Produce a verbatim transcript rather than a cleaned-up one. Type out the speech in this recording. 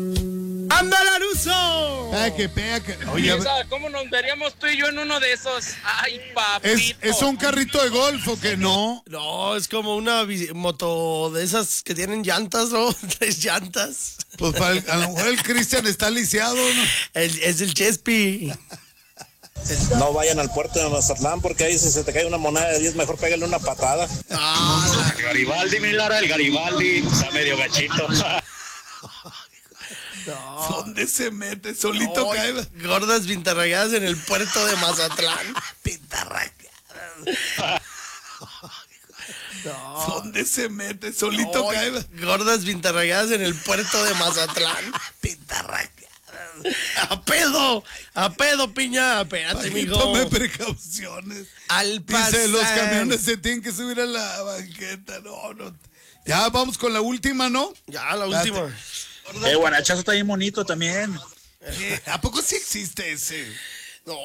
¡Anda, Laruso! Ay, qué pega, que... Oye, ¿cómo nos veríamos tú y yo en uno de esos? Ay, papito. ¿Es, ¿Es un carrito de golf o qué? No. No, es como una bici- moto de esas que tienen llantas, ¿no? Tres llantas. Pues para el- a lo mejor el Cristian está lisiado, ¿no? El- es el Chespi. No vayan al puerto de Mazatlán porque ahí si se te cae una moneda de diez, mejor pégale una patada. Ah, El Garibaldi, mi Lara, el Garibaldi, está medio gachito. ¿Dónde se mete? Solito Ay, cae. gordas pintarrayadas en el puerto de Mazatlán. Pintarrayadas. ¿Dónde se mete? Solito Ay, cae. gordas pintarrayadas en el puerto de Mazatlán. Pintarrayadas. A pedo, a pedo, piña. Espérate, Ay, mijo. tome precauciones. Al pasar. Dice, los camiones se tienen que subir a la banqueta. No, no. Ya vamos con la última, ¿no? Ya, la última. El guarachazo está bien bonito también. Eh, ¿A poco sí existe ese?